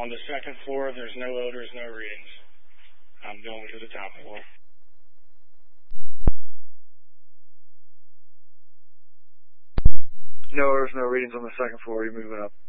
On the second floor, there's no odors, no readings. I'm going to the top floor. No odors, no readings on the second floor. You're moving up.